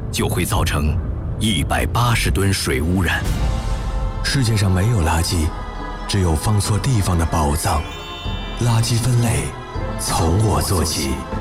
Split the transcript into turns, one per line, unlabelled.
就会造成180吨水污染。
世界上没有垃圾，只有放错地方的宝藏。垃圾分类从我做起。